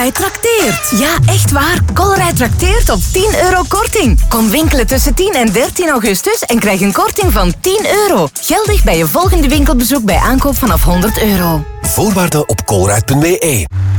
Colruyt trakteert. Ja, echt waar. Colruyt trakteert op €10 korting. Kom winkelen tussen 10 en 13 augustus en krijg een korting van €10. Geldig bij je volgende winkelbezoek bij aankoop vanaf €100. Voorwaarden op colruyt.be.